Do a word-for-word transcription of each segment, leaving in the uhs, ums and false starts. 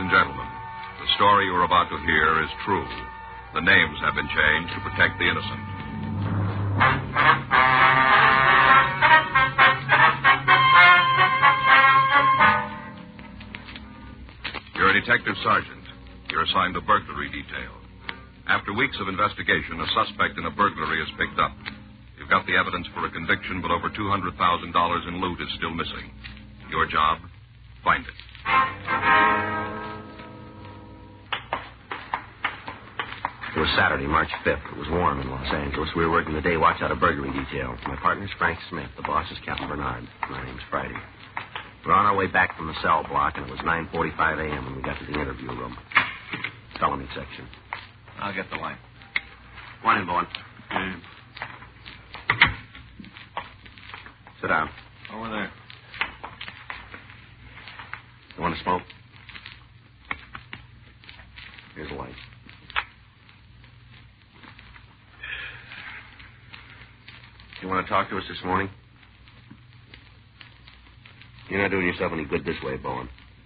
and gentlemen, the story you are about to hear is true. The names have been changed to protect the innocent. You're a detective sergeant. You're assigned to burglary detail. After weeks of investigation, a suspect in a burglary is picked up. You've got the evidence for a conviction, but over two hundred thousand dollars in loot is still missing. Your job? Find it. It was Saturday, March fifth. It was warm in Los Angeles. We were working the day watch out of burglary detail. My partner's Frank Smith. The boss is Captain Bernard. My name's Friday. We're on our way back from the cell block, and it was nine forty-five a.m. when we got to the interview room. Felony section. I'll get the light. Come on in, Bowen. Mm. Sit down. Over there. You want to smoke? Here's the light. You want to talk to us this morning? You're not doing yourself any good this way, Bowen.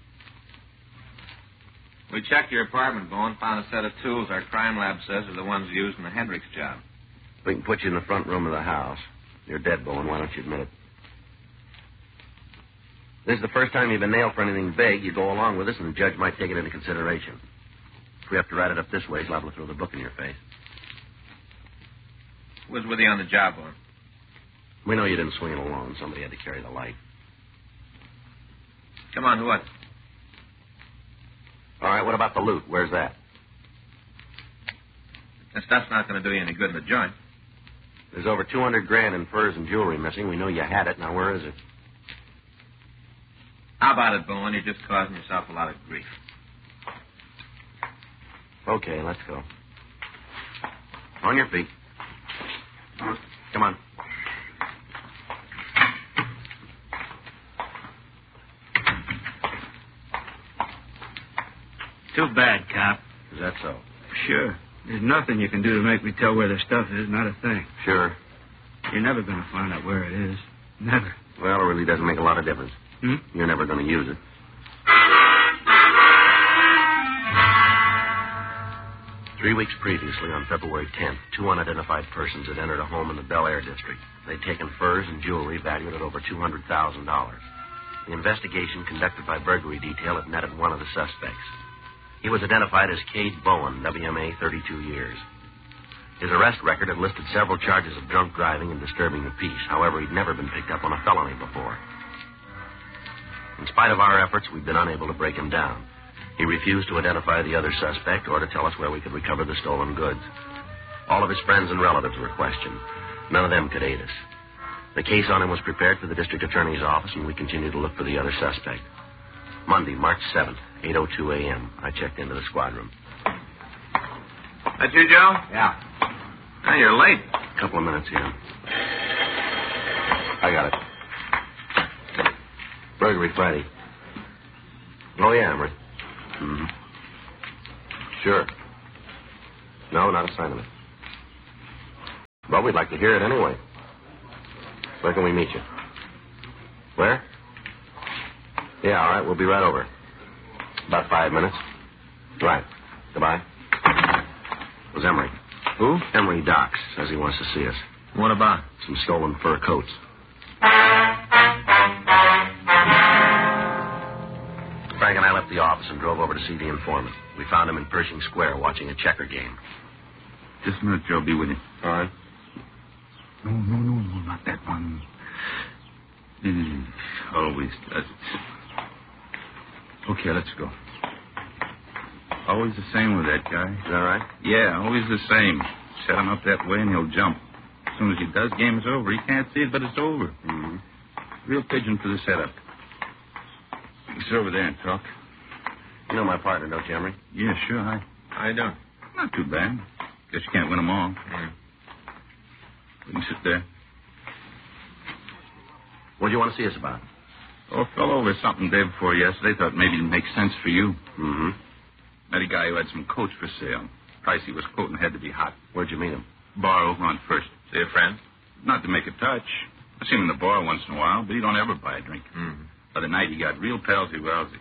We checked your apartment, Bowen, found a set of tools our crime lab says are the ones used in the Hendricks job. We can put you in the front room of the house. You're dead, Bowen. Why don't you admit it? This is the first time you've been nailed for anything big. You go along with us, and the judge might take it into consideration. If we have to write it up this way, he's liable to throw the book in your face. Who was with you on the job, Bowen? We know you didn't swing it alone. Somebody had to carry the light. Come on, who was it? All right, what about the loot? Where's that? That stuff's not going to do you any good in the joint. There's over two hundred grand in furs and jewelry missing. We know you had it. Now, where is it? How about it, Bowen? You're just causing yourself a lot of grief. Okay, let's go. On your feet. Come on. Too bad, cop. Is that so? Sure. There's nothing you can do to make me tell where the stuff is. Not a thing. Sure. You're never going to find out where it is. Never. Well, it really doesn't make a lot of difference. Hmm? You're never going to use it. Three weeks previously, on February tenth, two unidentified persons had entered a home in the Bel Air district. They'd taken furs and jewelry valued at over two hundred thousand dollars. The investigation conducted by burglary detail had netted one of the suspects. He was identified as Cade Bowen, W M A, thirty-two years. His arrest record had listed several charges of drunk driving and disturbing the peace. However, he'd never been picked up on a felony before. In spite of our efforts, we'd been unable to break him down. He refused to identify the other suspect or to tell us where we could recover the stolen goods. All of his friends and relatives were questioned. None of them could aid us. The case on him was prepared for the district attorney's office, and we continued to look for the other suspect. Monday, March seventh, eight oh two a.m., I checked into the squad room. That you, Joe? Yeah. Now, you're late. A couple of minutes here. I got it. Burglary Friday. Oh, yeah, Emery. Mm-hmm. Sure. No, not a sign of it. Well, we'd like to hear it anyway. Where can we meet you? Where? Yeah, all right. We'll be right over. About five minutes. Right. Goodbye. It was Emery. Who? Emery Docks. Says he wants to see us. What about? Some stolen fur coats. Frank and I left the office and drove over to see the informant. We found him in Pershing Square watching a checker game. Just a minute, Joe. Be with you. All right. No, no, no, no, not that one. Mm, always does it. Okay, let's go. Always the same with that guy. Is that right? Yeah, always the same. Set him up that way and he'll jump. As soon as he does, game's over. He can't see it, but it's over. Mm-hmm. Real pigeon for the setup. Let's over there and talk. You know my partner, don't you, Emery? Yeah, sure. Hi. How you doing? Not too bad. Guess you can't win them all. Mm. We can sit there. What do you want to see us about? Oh, I fell over something day before yesterday. Thought maybe it'd make sense for you. Mm-hmm. Met a guy who had some coats for sale. Price he was quoting had to be hot. Where'd you meet him? Bar over on First. See a friend? Not to make a touch. I see him in the bar once in a while, but he don't ever buy a drink. Mm-hmm. Other night he got real palsy-walsy.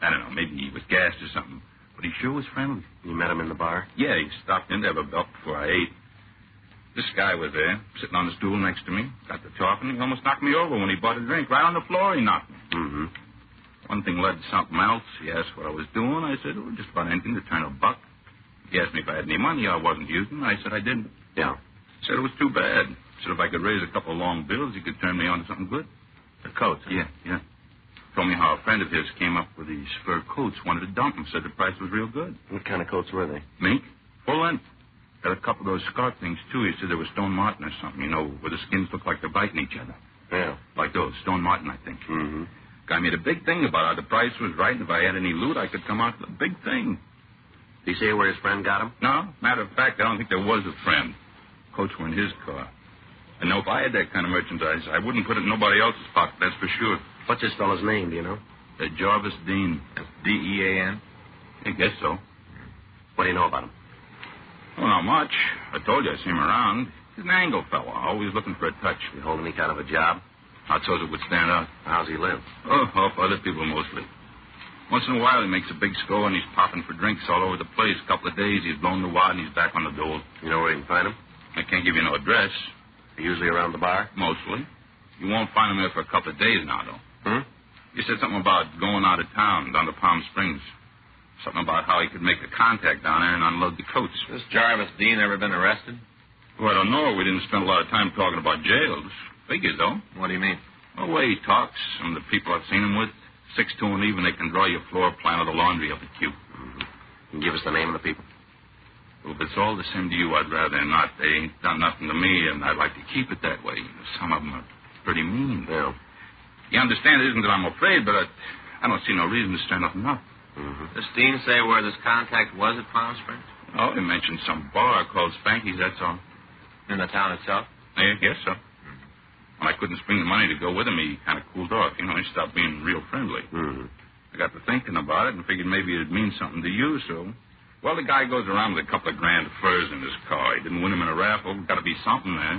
I don't know, maybe he was gassed or something. But he sure was friendly. You met him in the bar? Yeah, he stopped in to have a belt before I ate. This guy was there, sitting on the stool next to me. Got to talking. He almost knocked me over when he bought a drink. Right on the floor, he knocked me. Mm-hmm. One thing led to something else. He asked what I was doing. I said, oh, just about anything to turn a buck. He asked me if I had any money I wasn't using. I said I didn't. Yeah. Said it was too bad. Said if I could raise a couple of long bills, he could turn me on to something good. The coats? Huh? Yeah, yeah. Told me how a friend of his came up with these fur coats, wanted to dump them, said the price was real good. What kind of coats were they? Mink? Full length. Got a couple of those scarf things, too. He said they were Stone Martin or something, you know, where the skins look like they're biting each other. Yeah. Like those, Stone Martin, I think. Mm-hmm. Guy made a big thing about how the price was right, and if I had any loot, I could come out with a big thing. Did he say where his friend got him? No. Matter of fact, I don't think there was a friend. Coats were in his car. I know if I had that kind of merchandise, I wouldn't put it in nobody else's pocket, that's for sure. What's this fellow's name, do you know? Uh, Jarvis Dean. D E A N? I guess so. What do you know about him? Well, not much. I told you I see him around. He's an angle fella, always looking for a touch. You hold any kind of a job? Not so it would stand out. How's he live? Oh, off other people mostly. Once in a while he makes a big score and he's popping for drinks all over the place. A couple of days he's blown the wad and he's back on the dole. You know where you can find him? I can't give you no address. Usually around the bar? Mostly. You won't find him there for a couple of days now, though. Hmm? You said something about going out of town, down to Palm Springs. Something about how he could make a contact down there and unload the coats. This Jarvis Dean ever been arrested? Well, I don't know. We didn't spend a lot of time talking about jails. Figures, though. What do you mean? Well, the way he talks, some of the people I've seen him with, six to and even, they can draw your floor plan of the laundry up at Q. Mm-hmm. Can you give us the name of the people? Well, if it's all the same to you, I'd rather not. They ain't done nothing to me, and I'd like to keep it that way. Some of them are pretty mean. Yeah. You understand, it isn't that I'm afraid, but I, I don't see no reason to stir nothing up. Mm-hmm. Does Dean say where this contact was at Palm Springs? Oh, he mentioned some bar called Spanky's, that's all. In the town itself? I guess so. When I couldn't spring the money to go with him, he kind of cooled off. You know, he stopped being real friendly. Mm-hmm. I got to thinking about it and figured maybe it'd mean something to you, so... Well, the guy goes around with a couple of grand furs in his car. He didn't win him in a raffle. Got to be something there.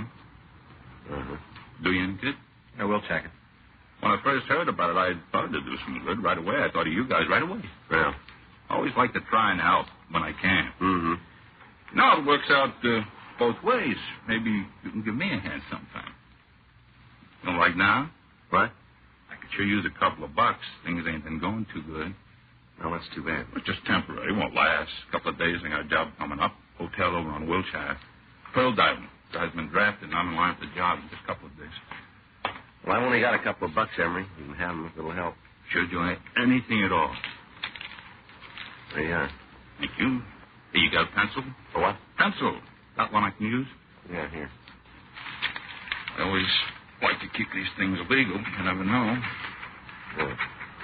Uh-huh. Do you any good? Yeah, we'll check it. When I first heard about it, I thought it'd do some good right away. I thought of you guys right away. Yeah. I always like to try and help when I can. Mm-hmm. Now it works out uh, both ways. Maybe you can give me a hand sometime. You know, like now? What? I could sure use a couple of bucks. Things ain't been going too good. No, that's too bad. It's just temporary. It won't last. A couple of days, I got a job coming up. Hotel over on Wilshire. Pearl diving. Guy's been drafted, and I'm in line for the job in just a couple of days. Well, I've only got a couple of bucks, Emery. You can have them if it'll help. Sure do anything at all. There you are. Thank you. Hey, you got a pencil? For what? Pencil. Got one I can use? Yeah, here. I always like to keep these things illegal. You never know. Yeah.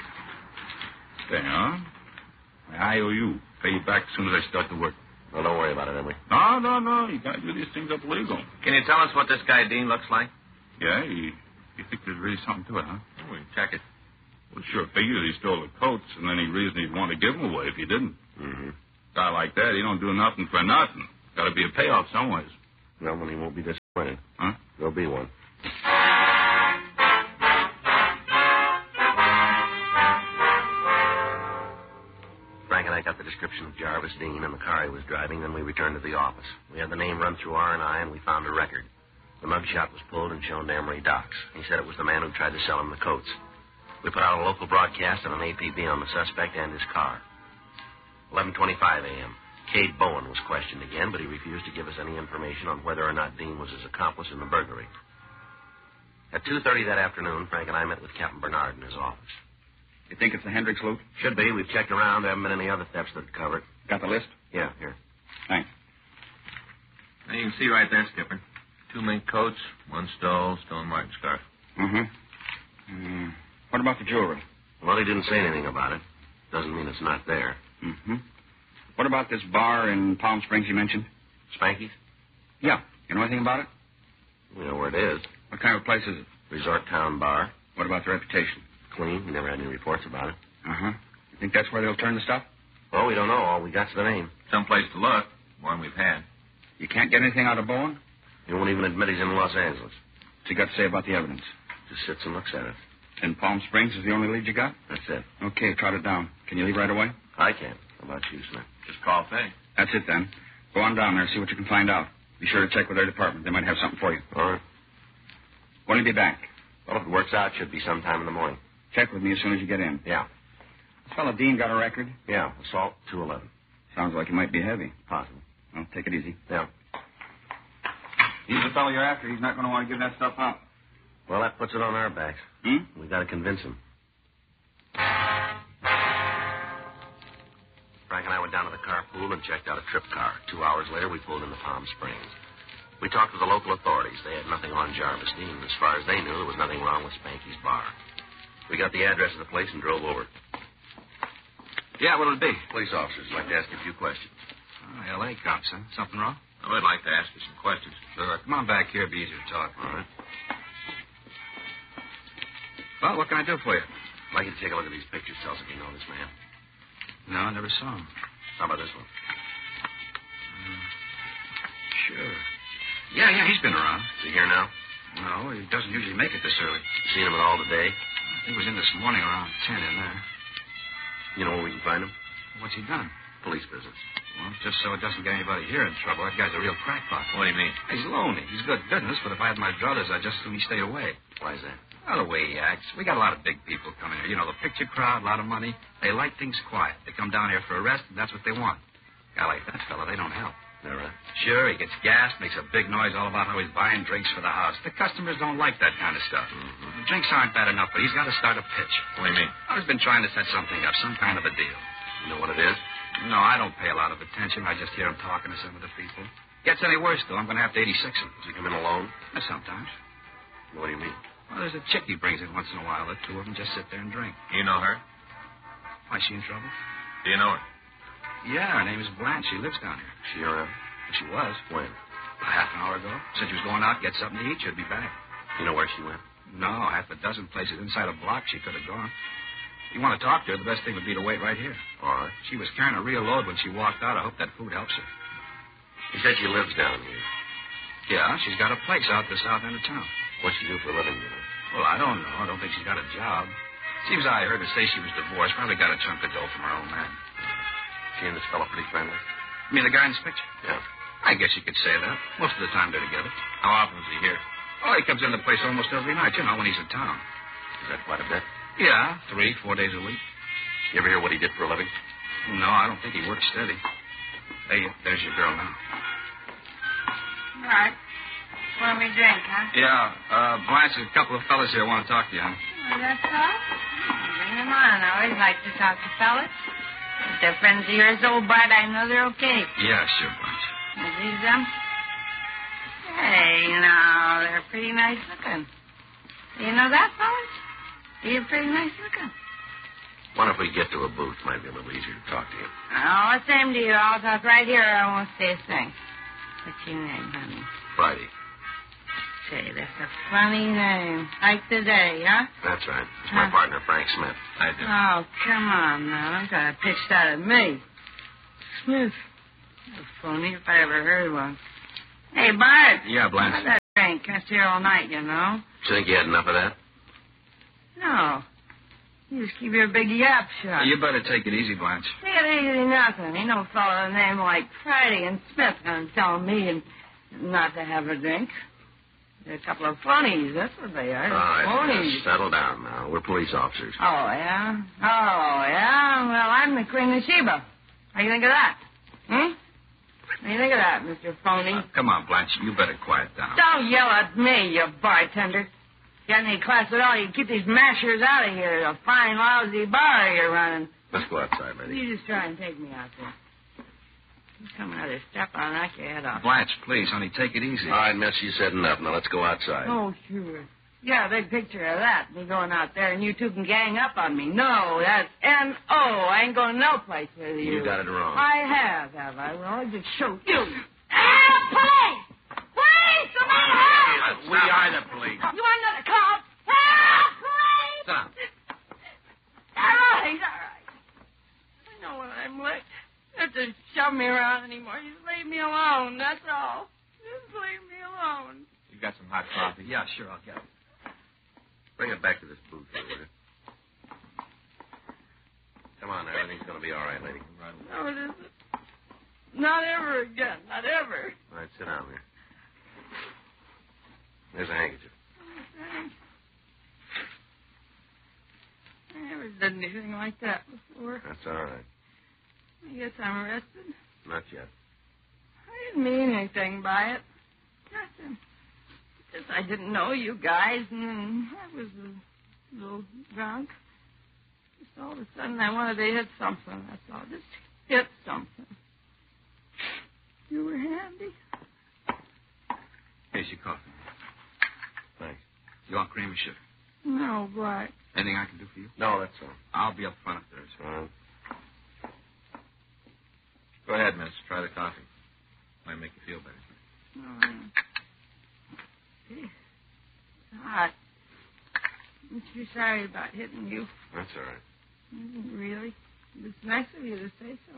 There, huh? My I O U. Pay you back as soon as I start to work. Well, don't worry about it, Emery. No, no, no. You got to do these things up legal. Can you tell us what this guy Dean looks like? Yeah? You, you think there's really something to it, huh? Oh, we can check it. Well, sure figures he stole the coats, and any reason he'd want to give them away if he didn't. Mm-hmm. A guy like that, he don't do nothing for nothing. Got to be a payoff somewhere. Well, then he won't be disappointed. Huh? There'll be one. Frank and I got the description of Jarvis Dean and the car he was driving, then we returned to the office. We had the name run through R and I, and we found a record. The mugshot was pulled and shown to Emery Docks. He said it was the man who tried to sell him the coats. We put out a local broadcast and an A P B on the suspect and his car. eleven twenty-five a.m. Cade Bowen was questioned again, but he refused to give us any information on whether or not Dean was his accomplice in the burglary. At two thirty that afternoon, Frank and I met with Captain Bernard in his office. You think it's the Hendricks loot? Should be. We've checked around. There haven't been any other thefts that cover it. Got the list? Yeah, here. Thanks. Now, you can see right there, Skipper. Two mink coats, one stole, Stone Martin scarf. Mm-hmm. Mm. What about the jewelry? Well, he didn't say anything about it. Doesn't mean it's not there. Mm-hmm. What about this bar in Palm Springs you mentioned? Spanky's? Yeah. You know anything about it? We know where it is. What kind of place is it? Resort Town Bar. What about the reputation? Clean. We never had any reports about it. Uh-huh. You think that's where they'll turn the stuff? Well, we don't know. All we got's the name. Someplace to look. One we've had. You can't get anything out of Bowen? He won't even admit he's in Los Angeles. What's he got to say about the evidence? Just sits and looks at it. And Palm Springs is the only lead you got? That's it. Okay, trot it down. Can you leave right away? I can. How about you, Smith? Just call Fay. That's it, then. Go on down there, see what you can find out. Be sure to check with their department. They might have something for you. All right. When will you be back? Well, if it works out, should be sometime in the morning. Check with me as soon as you get in. Yeah. This fellow Dean got a record? Yeah, assault two eleven. Sounds like he might be heavy. Possible. Well, take it easy. Yeah. He's the fellow you're after. He's not going to want to give that stuff up. Well, that puts it on our backs. Hmm? We got to convince him. Frank and I went down to the carpool and checked out a trip car. Two hours later, we pulled into Palm Springs. We talked to the local authorities. They had nothing on Jarvis Dean. As far as they knew, there was nothing wrong with Spanky's bar. We got the address of the place and drove over. Yeah, what'll it be? Police officers would like to ask you a few questions. Oh, L A cops, huh? Something wrong? I would like to ask you some questions. Sure. Come on back here. It'll be easier to talk. All right. Well, what can I do for you? I'd like you to take a look at these pictures. Tell us if you know this man. No, I never saw him. How about this one? Uh, sure. Yeah, yeah, he's been around. Is he here now? No, he doesn't usually make it this early. Seen him at all today? He was in this morning around ten in there. You know where we can find him? What's he done? Police business. Well, just so it doesn't get anybody here in trouble. That guy's a real crackpot. What do you mean? He's lonely. He's good business, but if I had my druthers, I'd just assume he stayed away. Why is that? Well, the way he acts. We got a lot of big people coming here. You know, the picture crowd, a lot of money. They like things quiet. They come down here for a rest, and that's what they want. A guy like that fella, they don't help. All right. Sure, he gets gassed, makes a big noise all about how he's buying drinks for the house. The customers don't like that kind of stuff. Mm-hmm. The drinks aren't bad enough, but he's got to start a pitch. What do you mean? I've been trying to set something up, some kind of a deal. You know what it is? No, I don't pay a lot of attention. I just hear him talking to some of the people. Gets any worse, though, I'm going to have to eighty-six him. Does he come in alone? Uh, Sometimes. What do you mean? Well, there's a chick he brings in once in a while. The two of them just sit there and drink. You know her? Why, is she in trouble? Do you know her? Yeah, her name is Blanche. She lives down here. She around? She was. When? A half an hour ago. Said she was going out to get something to eat. She'd be back. You know where she went? No, half a dozen places inside a block she could have gone. If you want to talk to her, the best thing would be to wait right here. All right. She was carrying a real load when she walked out. I hope that food helps her. He said she lives down here. Yeah, she's got a place out the south end of town. What's she do for a living, you know? Well, I don't know. I don't think she's got a job. Seems I heard her say she was divorced. Probably got a chunk of dough from her old man. She and this fellow pretty friendly? You mean the guy in this picture? Yeah. I guess you could say that. Most of the time they're together. How often is he here? Oh, he comes in the place almost every night, you know, when he's in town. Is that quite a bit? Yeah, three, four days a week. You ever hear what he did for a living? No, I don't think he works steady. Hey, there's your girl now. Right. What do we drink, huh? Yeah, uh, Blanche, a couple of fellas here want to talk to you, huh? Oh, that's all? Oh, bring them on. I always like to talk to fellas. If they're friends of yours, old Bart, I know they're okay. Yeah, sure, Blanche. Are these them? Hey, now, they're pretty nice looking. Do you know that, fellas? You're pretty nice looking. Wonder if we get to a booth, might be a little easier to talk to you. Oh, same to you. I'll talk right here. I won't say a thing. What's your name, honey? Friday. Say, that's a funny name. Like today, huh? That's right. It's my Huh. partner, Frank Smith. I do. Oh, come on now. Don't try to pitch that at me. Smith. A phony if I ever heard one. Hey, Bart. Yeah, Blanche. How's that drink? Kept here all night, you know. Do you think you had enough of that? No. You just keep your big yap shut. You better take it easy, Blanche. Take it easy, nothing. Ain't no fellow with a name like Friday and Smith gonna tell me and not to have a drink. They're a couple of phonies. That's what they are. All right, Phonies. just settle down now. We're police officers. Oh, yeah? Oh, yeah? Well, I'm the Queen of Sheba. What do you think of that? Hmm? What do you think of that, Mister Phony? Uh, come on, Blanche. You better quiet down. Don't yell at me, you bartender. Got any class at all, you keep these mashers out of here. A fine, lousy bar you're running. Let's go outside, lady. You just try and take me out there. You come another step, I'll knock your head off. Blanche, please, honey, take it easy. All right, miss, you said enough. Now let's go outside. Oh, sure. Yeah, a big picture of that. Me going out there and you two can gang up on me. No, that's N O. I ain't going no place with you. You got it wrong. I have, have I? Well, I'll just show you. Ah, police! Police! Somebody help! We are the police. You want another call? Help! Police! Stop. All right, all right. I know when I'm licked. You don't have to shove me around anymore. Just leave me alone, that's all. Just leave me alone. You got some hot coffee? Yeah, sure, I'll get it. Bring it back to this booth here, will you? Come on, now. Everything's going to be all right, lady. No, it isn't. Not ever again. Not ever. All right, sit down there. There's a handkerchief. Oh, thanks. I never did anything like that before. That's all right. I guess I'm arrested. Not yet. I didn't mean anything by it. Nothing. Just I didn't know you guys, and then I was a little drunk. Just all of a sudden I wanted to hit something. That's all. Just hit something. You were handy. Here's your coffee. Thanks. You want cream or sugar? No, Black. Anything I can do for you? No, that's all. I'll be up front if there is. All right. Go ahead, miss. Try the coffee. Might make you feel better. Oh, it's hot. I'm too sorry about hitting you. That's all right. Really? It's nice of you to say so.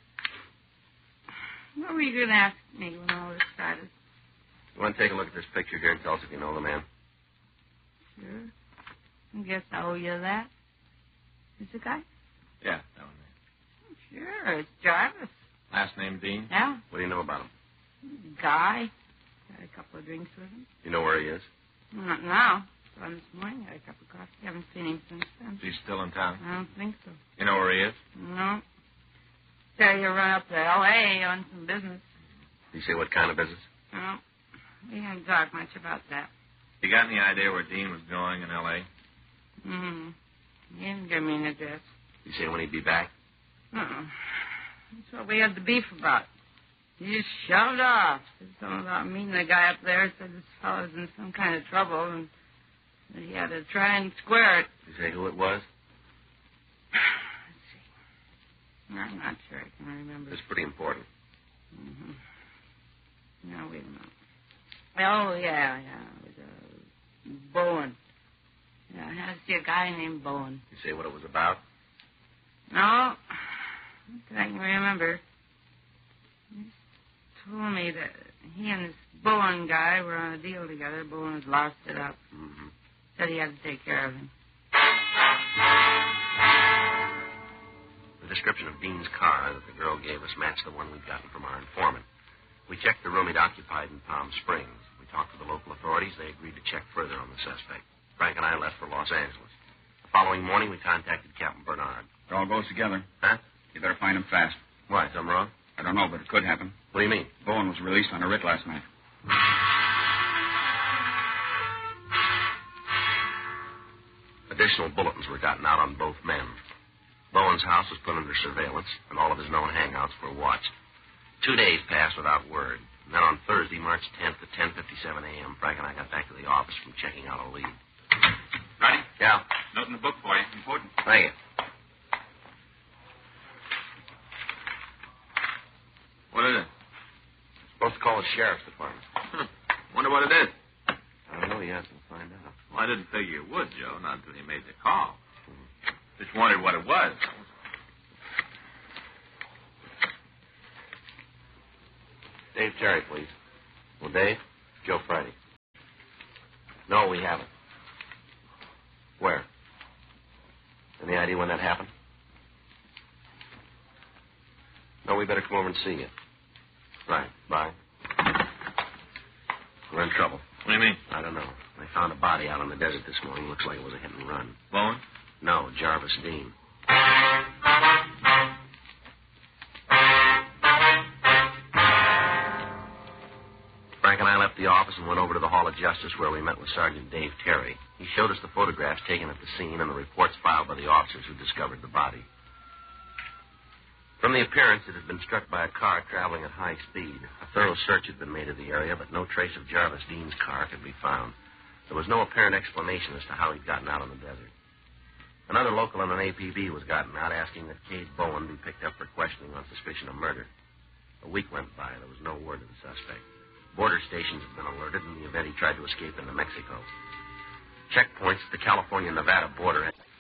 What were you going to ask me when all this started? You want to take a look at this picture here and tell us if you know the man? Sure. I guess I owe you that. Is the guy? Yeah, that one there. Sure, it's Jarvis. Last name Dean? Yeah. What do you know about him? Guy. Had a couple of drinks with him. You know where he is? Not now. Saw him this morning. Had a cup of coffee. Haven't seen him since then. He's still in town. I don't think so. You know where he is? No. Said he run up to L A on some business. Did he say what kind of business? No. We didn't talk much about that. You got any idea where Dean was going in L A? Mm-hmm. He didn't give me an address. Did he say when he'd be back? Uh-uh. That's what we had the beef about. He just shoved off. Said something about meeting the guy up there. Said this fellow's in some kind of trouble and that he had to try and square it. Did he say who it was? Let's see. I'm not sure I can remember. It's pretty important. Mm-hmm. Now, wait a minute. Oh, yeah, yeah. It was uh, Bowen. Yeah, I had to see a guy named Bowen. Did he say what it was about? No. Not that I can remember. He told me that he and this Bowen guy were on a deal together. Bowen had lost it up. Mm-hmm. Said he had to take care of him. The description of Dean's car that the girl gave us matched the one we'd gotten from our informant. We checked the room he'd occupied in Palm Springs. We talked to the local authorities. They agreed to check further on the suspect. Frank and I left for Los Angeles. The following morning, we contacted Captain Bernard. It all goes together. Huh? You better find him fast. Why, something wrong? I don't know, but it could happen. What do you mean? Bowen was released on a writ last night. Additional bulletins were gotten out on both men. Bowen's house was put under surveillance, and all of his known hangouts were watched. Two days passed without word. And then on Thursday, March tenth at ten fifty-seven a.m., Frank and I got back to the office from checking out a lead. Ready? Yeah. Note in the book for you. Important. Thank you. What is it? Supposed to call the sheriff's department. Huh. Wonder what it is. I don't know yet. We'll find out. Well, I didn't figure you would, Joe, not until you made the call. Just wondered what it was. Dave Terry, please. Well, Dave? Joe Friday. No, we haven't. Where? Any idea when that happened? No, we better come over and see you. Right. Bye. We're in trouble. What do you mean? I don't know. They found a body out on the desert this morning. Looks like it was a hit and run. Bowen? No, Jarvis Dean. Frank and I left the office and went over to the Hall of Justice where we met with Sergeant Dave Terry. He showed us the photographs taken at the scene and the reports filed by the officers who discovered the body. From the appearance, it had been struck by a car traveling at high speed. A thorough search had been made of the area, but no trace of Jarvis Dean's car could be found. There was no apparent explanation as to how he'd gotten out on the desert. Another local and an A P B was gotten out asking that Cade Bowen be picked up for questioning on suspicion of murder. A week went by. There was no word of the suspect. Border stations had been alerted in the event he tried to escape into Mexico. Checkpoints at the California-Nevada border